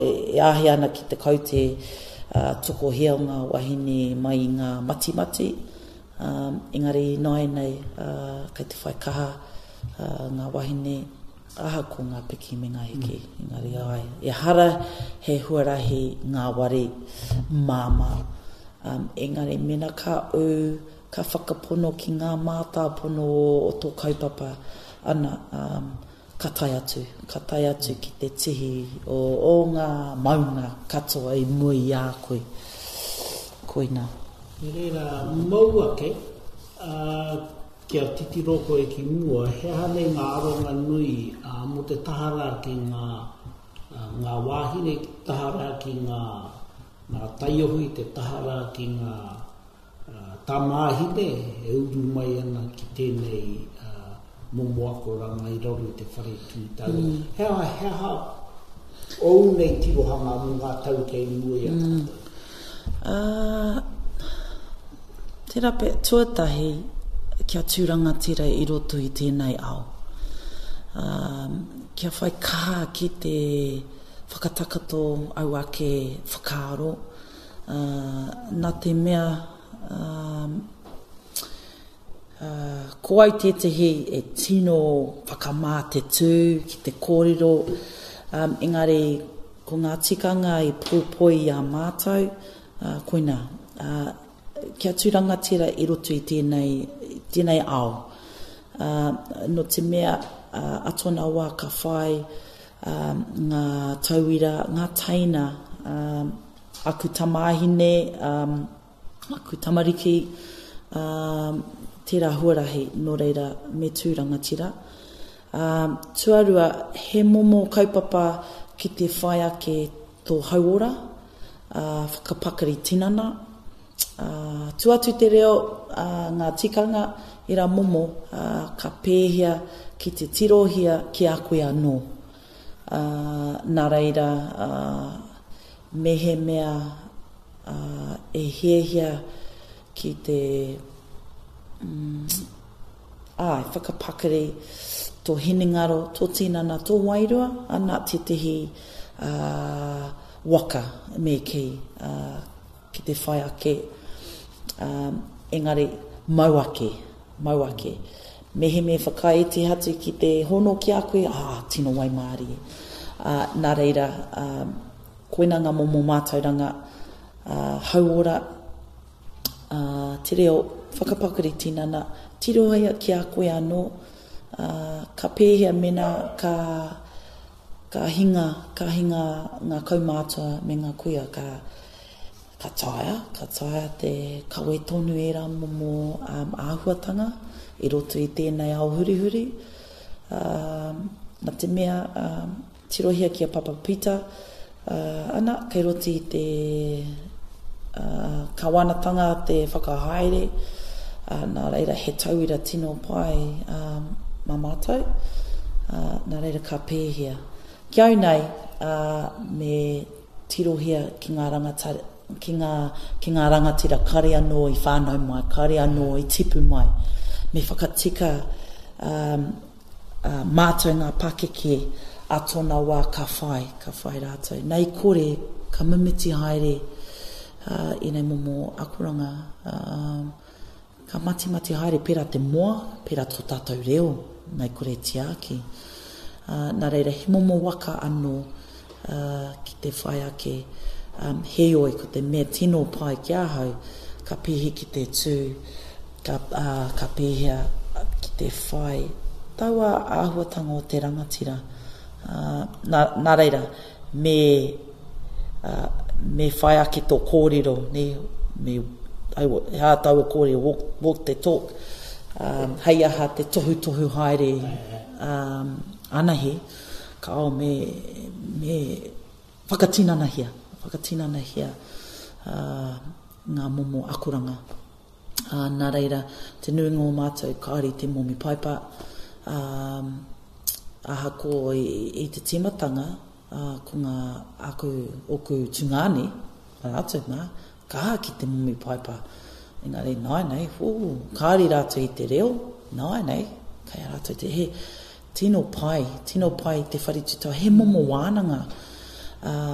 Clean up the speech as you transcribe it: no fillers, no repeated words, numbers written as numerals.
e ahi ana ki te kaute tukohia o ngā wahine mai i ngā mati. Engari noai nei kei te whai kaha ngā wahine aha ko ngā piki me ngā hiki. Engari ai, e hara he huarahi ngā wari māma. Engari mena ka ka whakapono ki ngā mātā pono o tō kaupapa ana ka tai atu ki te tihi o ngā maunga katoa i mui i a koina. Reira, maua ke, kia titiroko e ki mua, he hane ngā aronga nui mo te tahara ki ngā wāhine, tahara ki ngā taiohui, te tahara ki ngā tamāhine, e uru mai ana ki tēnei momoako ranga i roru te whare tūtau. Hea ou nei tirohanga mo ngā tau kei mua i a tātou? Tērā pe tuatahi kia tūrangatira i roto i tēnei ao. Kia whai kaha ki te whakatakato au ake whakaaro. Nā te mea ko ai tētahi e tino whakamā te tū ki te kōrero. Engari, ko ngā tikanga i pōpoi a mātou, koina, kia tūrangatira i roto i tēnei ao. No te mea atona wā ka whai ngā tauira, ngā taina, aku tamāhine, aku tamariki, tērā huarahi no reira me tūrangatira. Tuarua, he momo kaupapa ki te whai ake tō hauora, whakapakari tinana. Tuatu te reo ngā tikanga i rā momo ka pēhia ki te tirohia ki a koe anō. Nā reira, mehe mea e hiehia ki te whakapakari tō hinengaro, tō tinana, tō wairua, ana te tehi waka me ki te whai ake. Engari, mauake. Mehe me whakaiti hatu ki te hono ki a koe, tino wai maari. Nā reira, koina ngā momo mātauranga, hauora, te reo whakapakari tinana, tirohia ki a koe anō, ka pēhia mena ka hinga ngā kaumātua me ngā kuia ka taia te kawe tonu e rā momo āhuatanga i roto i tēnei ao hurihuri. Nā te mea tirohia ki a Papa Pita, ana kei roto i te kawanatanga te whakahaere, nā reira he tauira tino pai mā mātou, nā reira ka pēhia. Kia au nei, me tirohia ki ngā rangatira kare anō i whānau mai, kare anō i tipu mai, me whakatika mātou ngā pakeke a tōna wā ka whai rātou. Nei kore, ka mimiti haere i nei momo akuranga, ka mati haere pera te moa, pera tō tātou reo, nei kore te ake. Nā reira, he momo waka anō ki te whai ake, he oi ko te mea tino pai ki ahau, ka pihi ki te tū, ka pihia ki te whai. Taua āhuatanga o te rangatira. Nā reira, me whai ake tō kōrero, hea taua kōrero, walk the talk, hei aha te tohu haere, anahi, ka au me whakatinana hia, ngā momo akuranga. Nā reira, te nuinga o mātou, kāri te momi paipa, ahako i te timatanga, ko ngā oku tungane, rātou ngā, kaha ki te momi paipa. Engari, nai nei, kāri rātou i te reo, nai nei, kai rātou te he, tino pai te wharitutau, he momo wānanga,